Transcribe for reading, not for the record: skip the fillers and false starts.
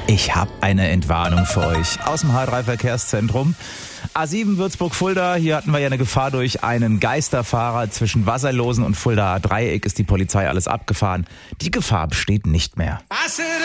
Ich habe eine Entwarnung für euch aus dem H3-Verkehrszentrum. A7 Würzburg-Fulda, hier hatten wir ja eine Gefahr durch einen Geisterfahrer. Zwischen Wasserlosen und Fuldaer Dreieck ist die Polizei alles abgefahren. Die Gefahr besteht nicht mehr.